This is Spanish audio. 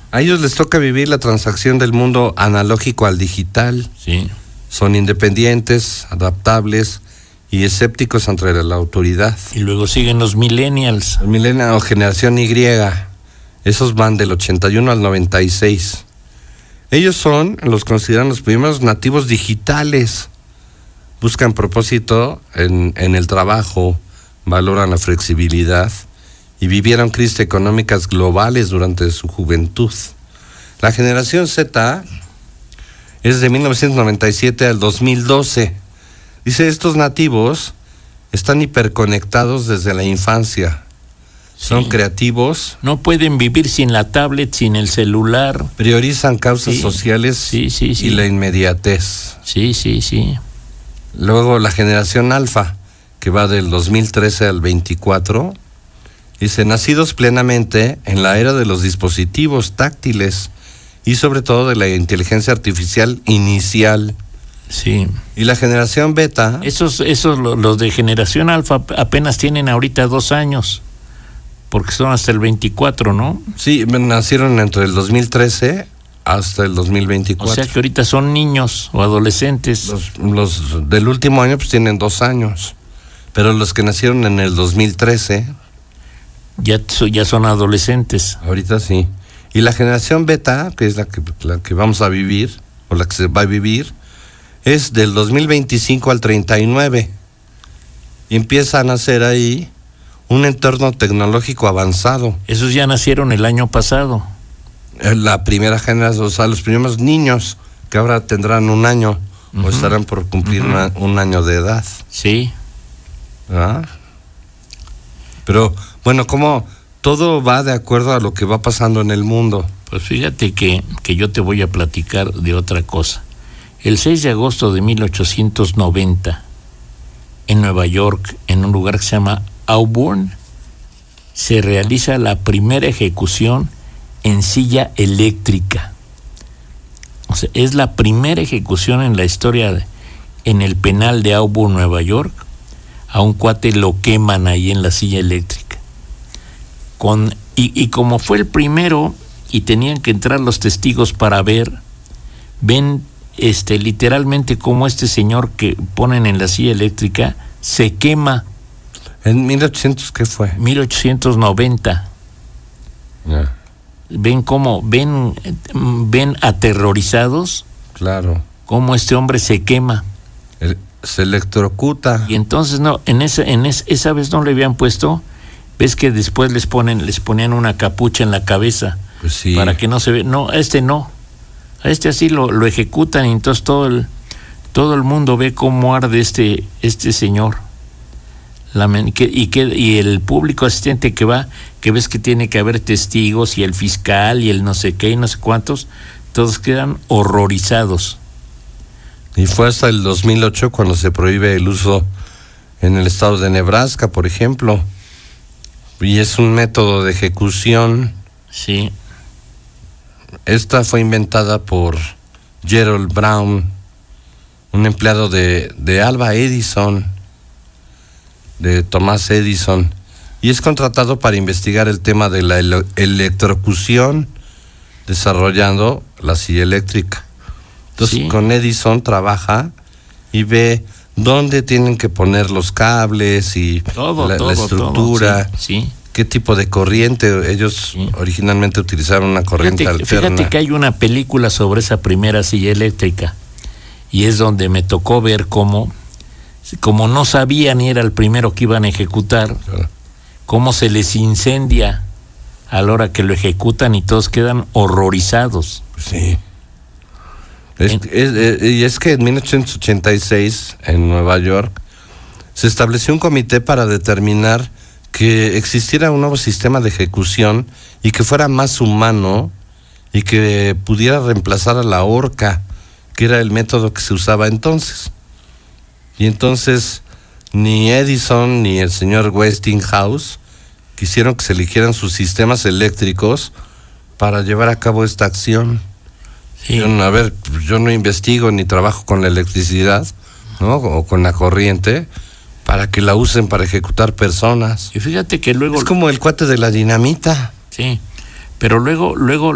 A ellos les toca vivir la transacción del mundo analógico al digital. Sí. Son independientes, adaptables y escépticos ante la autoridad. Y luego siguen los millennials. El millennial o generación Y, esos van del 81 al 96. Ellos son, los consideran los primeros nativos digitales. Buscan propósito en el trabajo, valoran la flexibilidad y vivieron crisis económicas globales durante su juventud. La generación Z es de 1997 al 2012. Dice, estos nativos están hiperconectados desde la infancia. Son creativos. No pueden vivir sin la tablet, sin el celular. Priorizan causas sociales y la inmediatez. Sí. Luego la generación Alfa, que va del 2013 al 24, dice, nacidos plenamente en la era de los dispositivos táctiles y sobre todo de la inteligencia artificial inicial. Sí. Y la generación Beta... Esos los de generación Alfa apenas tienen ahorita 2 años, porque son hasta el 24, ¿no? Sí, nacieron entre el 2013 hasta el 2024. O sea que ahorita son niños o adolescentes. Los del último año pues tienen 2 años, pero los que nacieron en el 2013... Ya son adolescentes. Ahorita sí. Y la generación Beta, que es la que vamos a vivir, o la que se va a vivir, es del 2025 al 39. Y empieza a nacer ahí un entorno tecnológico avanzado. Esos ya nacieron el año pasado. La primera generación, o sea, los primeros niños que ahora tendrán 1 año, o estarán por cumplir 1 año de edad. Sí. ¿Ah? Pero, bueno, como todo va de acuerdo a lo que va pasando en el mundo. Pues fíjate que yo te voy a platicar de otra cosa. El 6 de agosto de 1890, en Nueva York, en un lugar que se llama Auburn, se realiza la primera ejecución en silla eléctrica. O sea, es la primera ejecución en la historia en el penal de Auburn, Nueva York. A un cuate lo queman ahí en la silla eléctrica. Y como fue el primero y tenían que entrar los testigos para ven literalmente cómo este señor que ponen en la silla eléctrica se quema. ¿En 1800 qué fue? 1890. Yeah. Ven aterrorizados. Claro. Cómo este hombre se quema. Se electrocuta. Y entonces esa vez no le habían puesto, ves que después les ponían una capucha en la cabeza, pues sí, para que no se ve. No, a este así lo ejecutan, y entonces todo el mundo ve cómo arde este señor. Y el público asistente que ves que tiene que haber testigos y el fiscal y el no sé qué y no sé cuántos, todos quedan horrorizados. Y fue hasta el 2008 cuando se prohíbe el uso en el estado de Nebraska, por ejemplo. Y es un método de ejecución. Sí. Esta fue inventada por Gerald Brown, un empleado de Alva Edison, de Thomas Edison, y es contratado para investigar el tema de la electrocución, desarrollando la silla eléctrica. Entonces, con Edison trabaja y ve dónde tienen que poner los cables y la estructura, todo, sí. Qué tipo de corriente. Ellos originalmente utilizaron una corriente alterna. Fíjate que hay una película sobre esa primera silla eléctrica, y es donde me tocó ver cómo no sabían y era el primero que iban a ejecutar, claro, cómo se les incendia a la hora que lo ejecutan y todos quedan horrorizados. Sí. Y es que en 1886, en Nueva York, se estableció un comité para determinar que existiera un nuevo sistema de ejecución y que fuera más humano y que pudiera reemplazar a la horca, que era el método que se usaba entonces. Y entonces ni Edison ni el señor Westinghouse quisieron que se eligieran sus sistemas eléctricos para llevar a cabo esta acción. Sí. A ver, yo no investigo ni trabajo con la electricidad, ¿no? O con la corriente, para que la usen para ejecutar personas. Y fíjate que luego... Es como el cuate de la dinamita. Sí, pero luego